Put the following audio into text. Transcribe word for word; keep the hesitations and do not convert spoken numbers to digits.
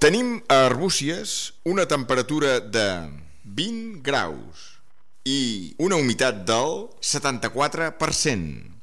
Tenim a Arbúcies una temperatura de vint graus i una humitat del setanta-quatre per cent.